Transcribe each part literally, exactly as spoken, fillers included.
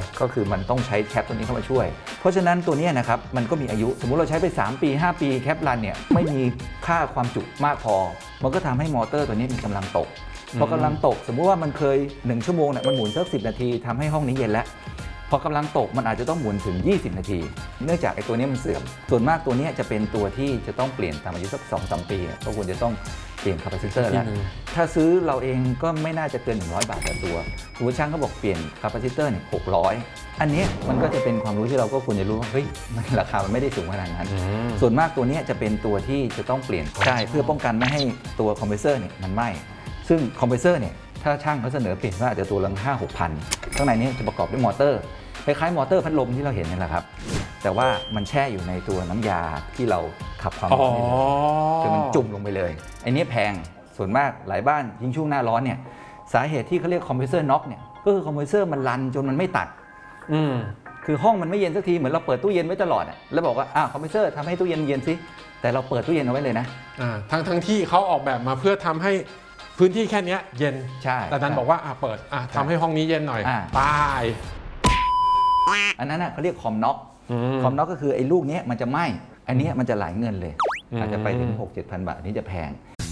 ก็คือมันต้องใช้แคปตัวนี้เข้ามาช่วยเพราะฉะนั้นตัวนี้นะครับมันก็มีอายุสมมุติเราใช้ไปสามปีห้าปีแคปรันเนี่ยไม่มีค่าความจุมากพอมันก็ทำให้มอเตอร์ตัวนี้มีกำลังตกพอกำลังตกสมมุติว่ามันเคยหนึ่งชั่วโมงเนี่ยมันหมุนสักสิบนาทีทำให้ห้องนี้เย็นแล้วพอกำลังตกมันอาจจะต้องหมุนถึงยี่สิบนาทีเนื่องจากไอ้ตัวนี้มันเสื่อมส่วนมากตัวนี้จะเป็นตัวที่จะต้องเปลี่ยนตามอายุสัก สองถึงสาม ปีก็ควรจะต้องเปลี่ยนคาปาซิเตอร์แล้วถ้าซื้อเราเองก็ไม่น่าจะเกินหนึ่งร้อยบาทต่อตัวสมมติช่างเขาบอกเปลี่ยนคาปาซิเตอร์เนี่ยหกร้อยอันนี้มันก็จะเป็นความรู้ที่เราก็ควรจะรู้ว่าเฮ้ยราคามันไม่ได้สูงขนาดนั้นส่วนมากตัวนี้จะเป็นตัวที่จะต้องเปลี่ยนใช่เพื่อป้องกันไม่ให้ตัวคอมเพรสเซอร์เนี่ยมันไหม้ซึ่งคอมเพรสเซอร์เนี่ยถ้าช่างเขาเสนอเปลี่ยนว่าอาจจะตัวละห้าหกพันข้างในนี้จะประกอบด้วยมอเตอร์คล้ายๆมอเตอร์พัดลมที่เราเห็นนี่แหละครับแต่ว่ามันแช่อยู่ในตัวน้ำยาที่เราขับความร้อนนี่เลยคือมันจุ่มลงไปเลยไอ้นี้แพงส่วนมากหลายบ้านยิ่งช่วงหน้าร้อนเนี่ยสาเหตุที่เขาเรียกคอมเพรสเซอร์น็อกเนี่ยก็คือคอมเพรสเซอร์มันรันจนมันไม่ตัดอืมคือห้องมันไม่เย็นสักทีเหมือนเราเปิดตู้เย็นไว้ตลอดอ่ะแล้วบอกว่าอ้าวคอมเพรสเซอร์ทำให้ตู้เย็นเย็นสิแต่เราเปิดตู้เย็นเอาไว้เลยนะอ่าทั้งทั้งที่เขาออกแบบมาเพื่อทำให้พื้นที่แค่นี้เย็นใช่แต่ดันบอกว่าอ่าเปิดอ่าทำให้ห้องนี้เย็นหน่อยตายอันนั้นเขาเรียกคอมน็อกคอมน็อกก็คือไอ้ลูกนี้มันจะไหม้อันนี้มันจะหลายเงินเลยอาจจะไปถึง หกเจ็ดพัน บาทนี้จะแพง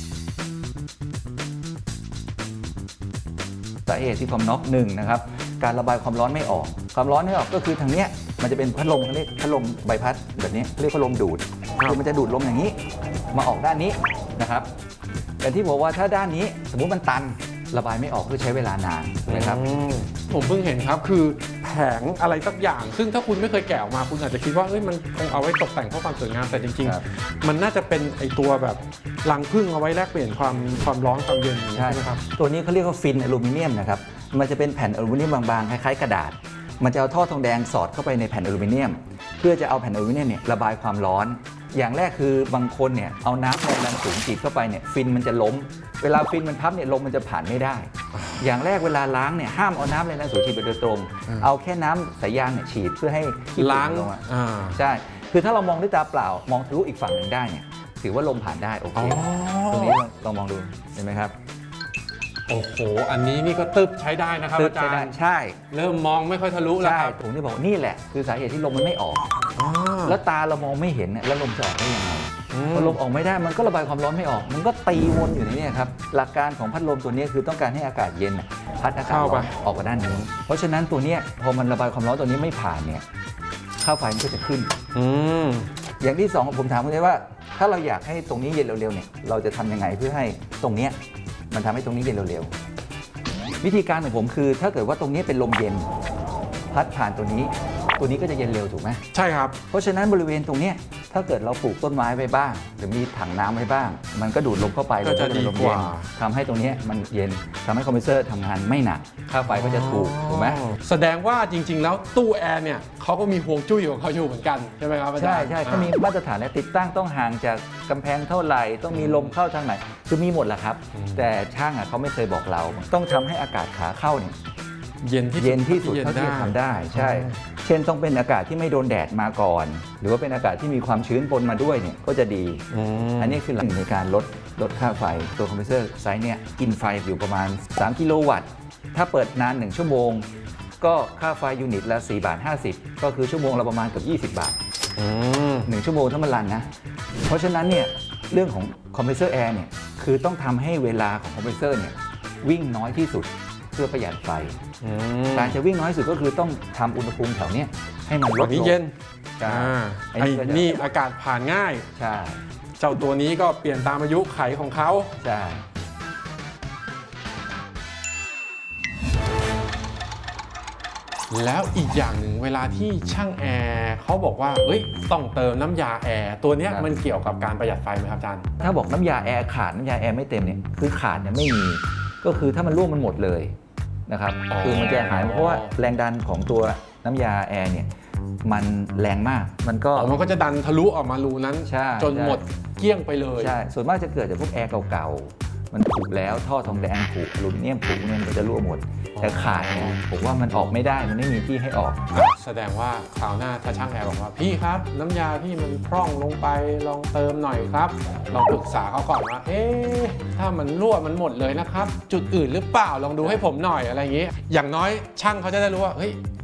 สาเหตุที่คอมน็อกหนึ่งนะครับการระบายความร้อนไม่ออกความร้อนไม่ออกก็คือทางเนี้ยมันจะเป็นพัดลมเขาเรียกพัดลมใบพัดแบบนี้เรียกพัดลมดูดคือมันจะดูดลมอย่างนี้มาออกด้านนี้นะครับแต่ที่บอกว่าถ้าด้านนี้สมมุติมันตันระบายไม่ออกคือใช้เวลานานนะครับผมเพิ่งเห็นครับคือแผงอะไรสักอย่างซึ่งถ้าคุณไม่เคยแกะออกมาคุณอาจจะคิดว่าเอ้ยมันคงเอาไว้ตกแต่งเพื่อความสวยงามแต่จริงๆมันน่าจะเป็นไอตัวแบบรังผึ้งเอาไว้แลกเปลี่ยนความความร้อนความเย็นใช่ไหมครับตัวนี้เขาเรียกว่าฟินอลูมิเนียมนะครับมันจะเป็นแผ่นอลูมิเนียมบางๆคล้ายๆกระดาษมันจะเอาท่อทองแดงสอดเข้าไปในแผ่นอลูมิเนียมเพื่อจะเอาแผ่นอลูมิเนียมเนี่ยระบายความร้อนอย่างแรกคือบางคนเนี่ยเอาน้ำแรงดันสูงฉีดเข้าไปเนี่ยฟินมันจะล้มเวลาฟินมันพับเนี่ยลมมันจะผ่านไม่ได้อย่างแรกเวลาล้างเนี่ยห้ามเอาน้ำแรงดันสูงฉีดไปโดยตรงเอาแค่น้ำสายยางเนี่ยฉีดเพื่อให้ล้างลงใช่คือถ้าเรามองด้วยตาเปล่ามองทะลุอีกฝั่งหนึ่งได้เนี่ยถือว่าลมผ่านได้โอเคตรงนี้เรามองดูเห็นไหมครับโอ้โหอันนี้นี่ก็ตึบใช้ได้นะครับอาจารย์ใช่เริ่มมองไม่ค่อยทะลุแล้วครับผมที่บอกนี่แหละคือสาเหตุที่ลมมันไม่ออกแล้วตาเรามองไม่เห็นแล้วลมจะออกได้ยังไงพอลมออกไม่ได้มันก็ระบายความร้อนไม่ออกมันก็ตีวนอยู่ในนี้ครับหลักการของพัดลมตัวนี้คือต้องการให้อากาศเย็นพัดอากาศร้อนออกมาด้านนี้เพราะฉะนั้นตัวนี้พอมันระบายความร้อนตัวนี้ไม่ผ่านเนี่ยค่าไฟมันก็จะขึ้นอย่างที่สองผมถามคุณได้ว่าถ้าเราอยากให้ตรงนี้เย็นเร็วๆเนี่ยเราจะทำยังไงเพื่อให้ตรงนี้มันทำให้ตรงนี้เย็นเร็วๆวิธีการของผมคือถ้าเกิดว่าตรงนี้เป็นลมเย็นพัดผ่านตัวนี้ตัวนี้ก็จะเย็นเร็วถูกไหมใช่ครับเพราะฉะนั้นบริเวณตรงนี้ถ้าเกิดเราปลูกต้นไม้ไว้บ้างหรือมีถังน้ำไว้บ้างมันก็ดูดลมเข้าไปก็จะดีกว่าทำให้ตรงนี้มันเย็นทำให้คอมเพรสเซอร์ทำงานไม่หนักค่าไฟก็จะถูกถูกไหมแสดงว่าจริงๆแล้วตู้แอร์เนี่ยเขาก็มีห่วงจุ้ยของเขาอยู่เหมือนกันใช่ไหมครับใช่ใช่เขามีมาตรฐานและติดตั้งต้องห่างจากกำแพงเท่าไหร่ต้องมีลมเข้าทางไหนคือมีหมดแหละครับแต่ช่างอ่ะเขาไม่เคยบอกเราต้องทำให้อากาศขาเข้าเนี่ยเย็นที่เย็นที่สุดเท่าที่จะทำได้ใช่เช่นต้องเป็นอากาศที่ไม่โดนแดดมาก่อนหรือว่าเป็นอากาศที่มีความชื้นปนมาด้วยเนี่ยก็จะดีอันนี้คือหลักในการลดลดค่าไฟตัวคอมเพรสเซอร์ไซส์เนี่ยกินไฟอยู่ประมาณสามกิโลวัตต์ถ้าเปิดนานหนึ่งชั่วโมงก็ค่าไฟยูนิตละสี่บาทห้าสิบก็คือชั่วโมงละประมาณเกือบยี่สิบบาทหนึ่งชั่วโมงถ้ามันรันนะเพราะฉะนั้นเนี่ยเรื่องของคอมเพรสเซอร์แอร์เนี่ยคือต้องทำให้เวลาของคอมเพรสเซอร์เนี่ยวิ่งน้อยที่สุดเพื่อประหยัดไฟการจะวิ่งน้อยสุดก็คือต้องทำอุณหภูมิแถวนี้ให้มันลดลงเย็นไอ้นี่อากาศผ่านง่ายใช่เจ้าตัวนี้ก็เปลี่ยนตามอายุไขของเขาใช่แล้วอีกอย่างหนึ่งเวลาที่ช่างแอร์เขาบอกว่าเอ้ยต้องเติมน้ำยาแอร์ตัวนี้มันเกี่ยวกับการประหยัดไฟไหมครับอาจารย์ถ้าบอกน้ำยาแอร์ขาดน้ำยาแอร์ไม่เต็มเนี่ยคือขาดเนี่ยไม่มีก็คือถ้ามันรั่วมันหมดเลยนะครับคือมันจะหายเพราะว่าแรงดันของตัวน้ำยาแอร์เนี่ยมันแรงมากมันก็มันก็จะดันทะลุออกมารูนั้นจนหมดเกลี้ยงไปเลยใช่ส่วนมากจะเกิดจากพวกแอร์เก่าๆมันผุแล้วท่อทองแดงผุอลูมิเนียมผุเนี่ยมันจะรั่วหมดแต่ขาดเนี่ยผมว่ามันออกไม่ได้มันไม่มีที่ให้ออกแสดงว่าคราวหน้าถ้าช่างแอร์บอกว่าพี่ครับน้ำยาพี่มันพร่องลงไปลองเติมหน่อยครับลองปรึกษาเขาก่อนว่าเอ๊ะถ้ามันรั่วมันหมดเลยนะครับจุดอื่นหรือเปล่าลองดูให้ผมหน่อยอะไรอย่างนี้อย่างน้อยช่างเขาจะได้รู้ว่าเฮ้ย